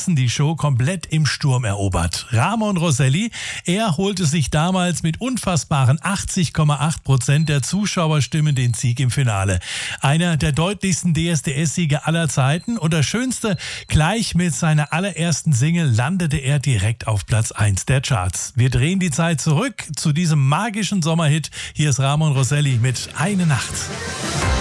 Herzen die Show komplett im Sturm erobert. Ramon Roselli, er holte sich damals mit unfassbaren 80,8% der Zuschauerstimmen den Sieg im Finale. Einer der deutlichsten DSDS-Siege aller Zeiten und das Schönste, gleich mit seiner allerersten Single landete er direkt auf Platz 1 der Charts. Wir drehen die Zeit zurück zu diesem magischen Sommerhit. Hier ist Ramon Roselli mit Eine Nacht.